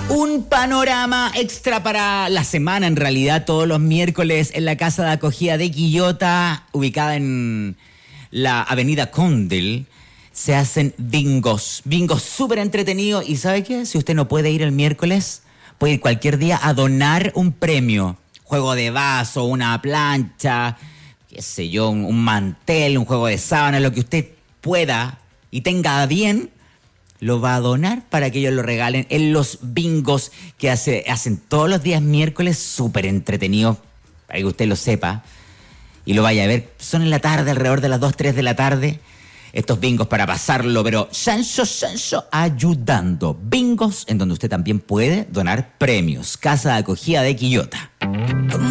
Un panorama extra para la semana, en realidad, todos los miércoles en la casa de acogida de Quillota, ubicada en la avenida Condel, se hacen bingos súper entretenidos. ¿Y sabe qué? Si usted no puede ir el miércoles, puede ir cualquier día a donar un premio. Juego de vaso, una plancha, qué sé yo, un mantel, un juego de sábana, lo que usted pueda y tenga bien, lo va a donar para que ellos lo regalen en los bingos que hacen todos los días miércoles, súper entretenidos, para que usted lo sepa y lo vaya a ver. Son en la tarde, alrededor de las 2, 3 de la tarde, estos bingos para pasarlo, pero Sancho ayudando. Bingos en donde usted también puede donar premios. Casa de acogida de Quillota.